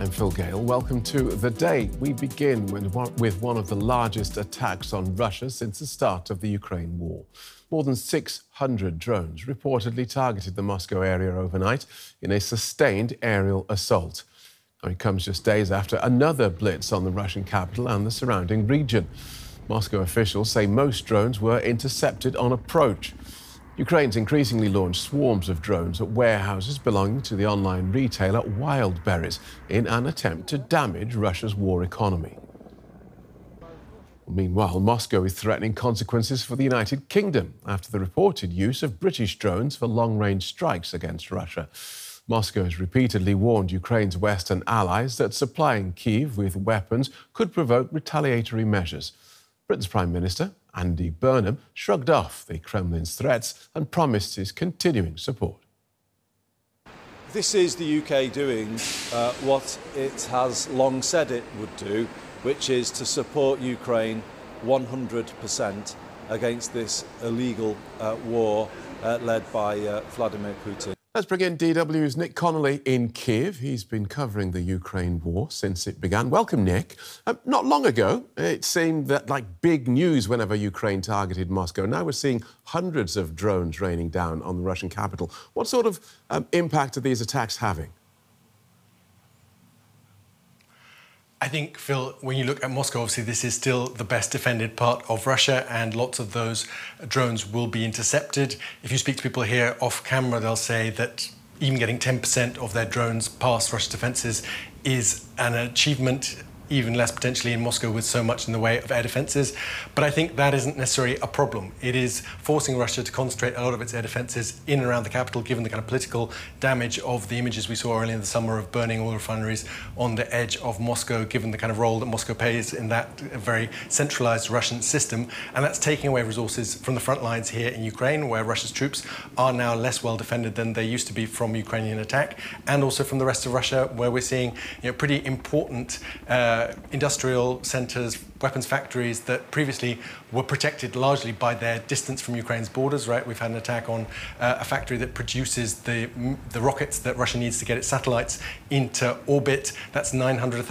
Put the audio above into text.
I'm Phil Gale. Welcome to The Day. We begin with one of the largest attacks on Russia since the start of the Ukraine war. More than 600 drones reportedly targeted the Moscow area overnight in a sustained aerial assault. Now, it comes just days after another blitz on the Russian capital and the surrounding region. Moscow officials say most drones were intercepted on approach. Ukraine's increasingly launched swarms of drones at warehouses belonging to the online retailer Wildberries in an attempt to damage Russia's war economy. Meanwhile, Moscow is threatening consequences for the United Kingdom after the reported use of British drones for long-range strikes against Russia. Moscow has repeatedly warned Ukraine's Western allies that supplying Kyiv with weapons could provoke retaliatory measures. Britain's Prime Minister, Andy Burnham, shrugged off the Kremlin's threats and promised his continuing support. This is the UK doing what it has long said it would do, which is to support Ukraine 100% against this illegal war led by Vladimir Putin. Let's bring in DW's Nick Connolly in Kyiv. He's been covering the Ukraine war since it began. Welcome, Nick. Not long ago, it seemed that like big news whenever Ukraine targeted Moscow. Now we're seeing hundreds of drones raining down on the Russian capital. What sort of impact are these attacks having? I think, Phil, when you look at Moscow, obviously this is still the best defended part of Russia and lots of those drones will be intercepted. If you speak to people here off camera, they'll say that even getting 10% of their drones past Russia's defences is an achievement, even less potentially in Moscow with so much in the way of air defences. But I think that isn't necessarily a problem. It is forcing Russia to concentrate a lot of its air defences in and around the capital, given the kind of political damage of the images we saw earlier in the summer of burning oil refineries on the edge of Moscow, given the kind of role that Moscow plays in that very centralised Russian system. And that's taking away resources from the front lines here in Ukraine, where Russia's troops are now less well defended than they used to be from Ukrainian attack, and also from the rest of Russia, where we're seeing pretty important industrial centres, weapons factories that previously were protected largely by their distance from Ukraine's borders, right? We've had an attack on a factory that produces the rockets that Russia needs to get its satellites into orbit. That's 900,000